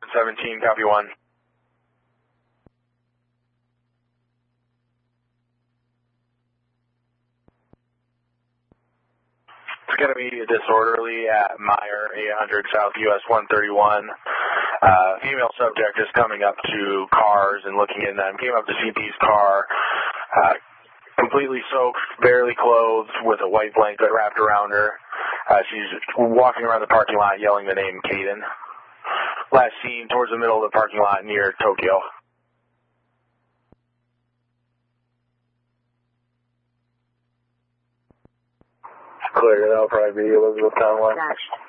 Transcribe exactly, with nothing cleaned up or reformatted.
seventeen, copy one. It's going to be disorderly at Meyer, eight hundred South U S one thirty-one. Uh, female subject is coming up to cars and looking in them. Came up to C P's car, uh, completely soaked, barely clothed, with a white blanket wrapped around her. Uh, she's walking around the parking lot yelling the name Caden. Last seen towards the middle of the parking lot near Tokyo. Clear, that'll probably be Elizabeth Town one.